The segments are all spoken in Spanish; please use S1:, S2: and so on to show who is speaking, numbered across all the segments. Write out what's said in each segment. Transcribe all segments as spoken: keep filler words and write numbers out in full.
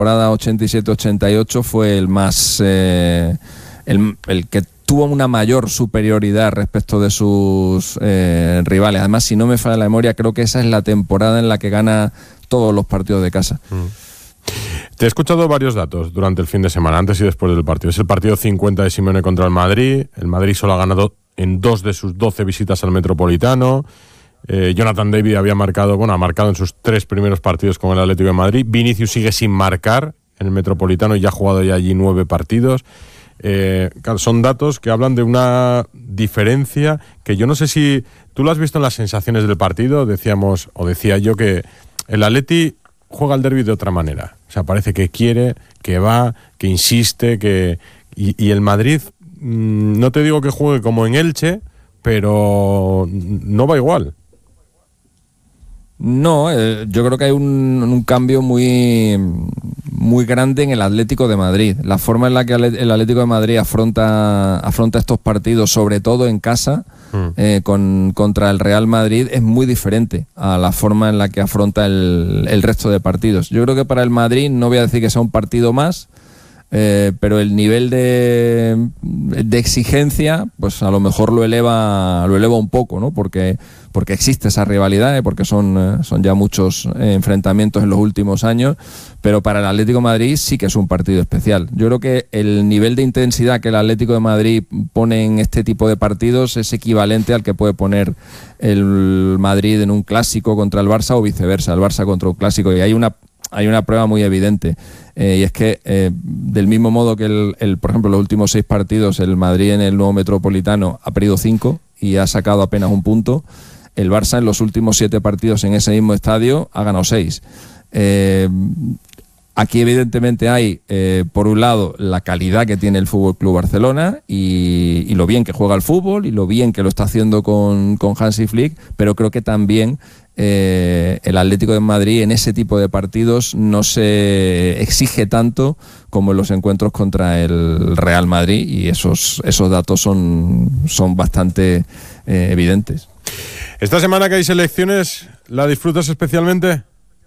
S1: temporada ochenta y siete ochenta y ocho fue el más eh, el, el que tuvo una mayor superioridad respecto de sus eh, rivales. Además, si no me falla la memoria, creo que esa es la temporada en la que gana todos los partidos de casa.
S2: Mm. Te he escuchado varios datos durante el fin de semana, antes y después del partido. Es el partido cincuenta de Simeone contra el Madrid. El Madrid solo ha ganado en dos de sus doce visitas al Metropolitano. Eh, Jonathan David había marcado, bueno, ha marcado en sus tres primeros partidos con el Atlético de Madrid. Vinicius sigue sin marcar en el Metropolitano y ya ha jugado ya allí nueve partidos. Eh, son datos que hablan de una diferencia que yo no sé si tú lo has visto en las sensaciones del partido. Decíamos, o decía yo, que el Atleti juega el derbi de otra manera. O sea, parece que quiere, que va, que insiste, que y, y el Madrid, mmm, no te digo que juegue como en Elche, pero no va igual.
S1: No, eh, yo creo que hay un, un cambio muy, muy grande en el Atlético de Madrid. La forma en la que el Atlético de Madrid afronta, afronta estos partidos, sobre todo en casa, mm. eh, con, contra el Real Madrid, es muy diferente a la forma en la que afronta el, el resto de partidos. Yo creo que para el Madrid, no voy a decir que sea un partido más, Eh, pero el nivel de, de exigencia, pues a lo mejor lo eleva, lo eleva un poco, ¿no? Porque, porque existe esa rivalidad, ¿eh? Porque son, eh, son ya muchos eh, enfrentamientos en los últimos años, pero para el Atlético de Madrid sí que es un partido especial. Yo creo que el nivel de intensidad que el Atlético de Madrid pone en este tipo de partidos es equivalente al que puede poner el Madrid en un clásico contra el Barça o viceversa, el Barça contra un clásico, y hay una Hay una prueba muy evidente, eh, y es que eh, del mismo modo que, el, el, por ejemplo, los últimos seis partidos, el Madrid en el nuevo Metropolitano ha perdido cinco y ha sacado apenas un punto, el Barça en los últimos siete partidos en ese mismo estadio ha ganado seis. Eh, aquí evidentemente hay, eh, por un lado, la calidad que tiene el F C Barcelona y, y lo bien que juega el fútbol y lo bien que lo está haciendo con, con Hansi Flick, pero creo que también Eh, el Atlético de Madrid en ese tipo de partidos no se exige tanto como en los encuentros contra el Real Madrid, y esos, esos datos son, son bastante eh, evidentes.
S2: ¿Esta semana que hay selecciones la disfrutas especialmente?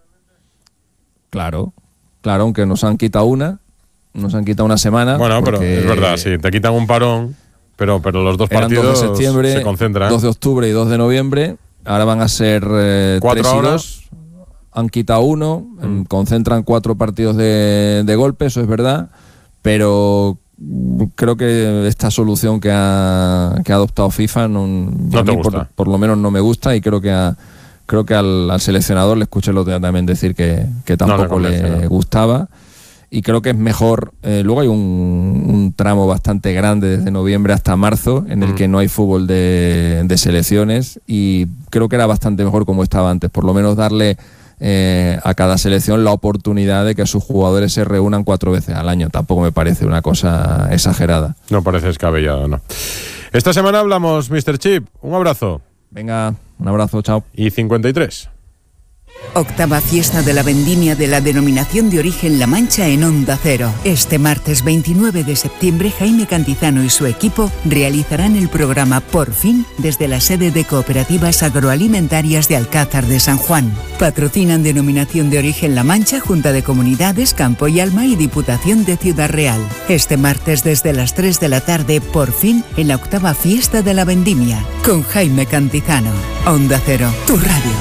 S1: Claro, claro, aunque nos han quitado una, nos han quitado una semana.
S2: Bueno, pero es verdad, sí, te quitan un parón, pero, pero los dos partidos
S1: dos de septiembre,
S2: se concentran.
S1: dos de octubre y dos de noviembre. Ahora van a ser eh, tres y dos. Han quitado uno, mm. concentran cuatro partidos de, de golpe, eso es verdad, pero creo que esta solución que ha, que ha adoptado FIFA no,
S2: no te
S1: mí,
S2: gusta.
S1: Por, por lo menos no me gusta, y creo que a, creo que al, al seleccionador le escuché lo también decir que, que tampoco no le, convence, le no. gustaba. Y creo que es mejor, eh, luego hay un, un tramo bastante grande desde noviembre hasta marzo en el mm. que no hay fútbol de, de selecciones, y creo que era bastante mejor como estaba antes, por lo menos darle eh, a cada selección la oportunidad de que sus jugadores se reúnan cuatro veces al año. Tampoco me parece una cosa exagerada.
S2: No parece descabellado, no. Esta semana hablamos, mister Chip, un abrazo.
S1: Venga, un abrazo, chao.
S2: Y cincuenta y tres.
S3: Octava fiesta de la vendimia de la denominación de origen La Mancha en Onda Cero. Este martes veintinueve de septiembre, Jaime Cantizano y su equipo realizarán el programa Por Fin desde la sede de Cooperativas Agroalimentarias de Alcázar de San Juan. Patrocinan Denominación de Origen La Mancha, Junta de Comunidades, Campo y Alma y Diputación de Ciudad Real. Este martes desde las tres de la tarde, Por Fin, en la octava fiesta de la vendimia, con Jaime Cantizano. Onda Cero, tu radio.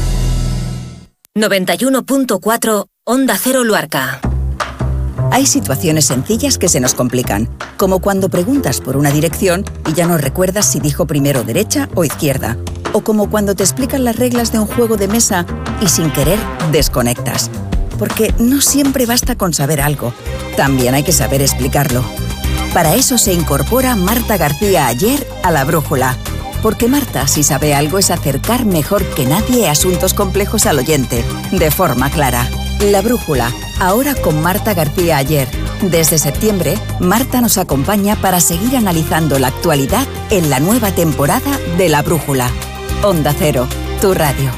S4: noventa y uno punto cuatro Onda Cero Luarca.
S5: Hay situaciones sencillas que se nos complican, como cuando preguntas por una dirección y ya no recuerdas si dijo primero derecha o izquierda, o como cuando te explican las reglas de un juego de mesa y sin querer desconectas. Porque no siempre basta con saber algo, también hay que saber explicarlo. Para eso se incorpora Marta García Ayer a La Brújula. Porque Marta, si sabe algo, es acercar mejor que nadie asuntos complejos al oyente, de forma clara. La Brújula, ahora con Marta García Ayer. Desde septiembre, Marta nos acompaña para seguir analizando la actualidad en la nueva temporada de La Brújula. Onda Cero, tu radio.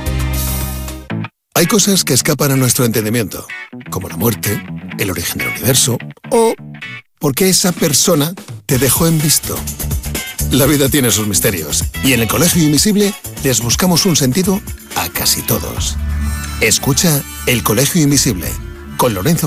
S6: Hay cosas que escapan a nuestro entendimiento, como la muerte, el origen del universo, o porque esa persona te dejó en visto. La vida tiene sus misterios, y en el Colegio Invisible les buscamos un sentido a casi todos. Escucha El Colegio Invisible, con Lorenzo